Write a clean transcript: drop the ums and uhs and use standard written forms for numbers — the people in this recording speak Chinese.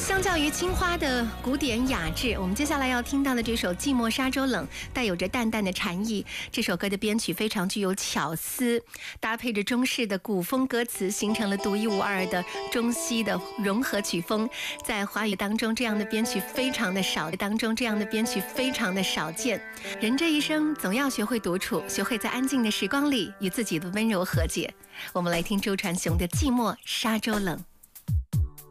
相较于青花的古典雅致，我们接下来要听到的这首《寂寞沙洲冷》带有着淡淡的禅意。这首歌的编曲非常具有巧思，搭配着中式的古风歌词，形成了独一无二的中西的融合曲风。在华语当中，这样的编曲非常的少，见。人这一生总要学会独处，学会在安静的时光里与自己的温柔和解。我们来听周传雄的《寂寞沙洲冷》。